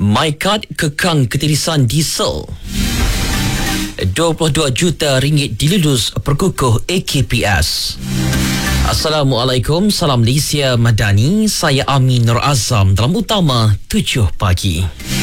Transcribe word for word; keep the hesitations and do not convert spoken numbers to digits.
MyKad kekang ketirisan diesel. dua puluh dua juta ringgit dilulus perkukuh A K P S. Assalamualaikum, salam Malaysia Madani. Saya Amin Nur Azam dalam Utama tujuh pagi.